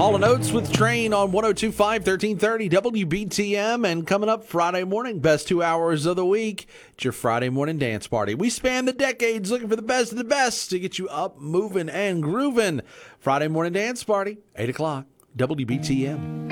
Hall & Oates with Train on 102.5, 1330 WBTM. And coming up Friday morning, best 2 hours of the week. It's your Friday morning dance party. We span the decades looking for the best of the best to get you up, moving, and grooving. Friday morning dance party, 8 o'clock, WBTM.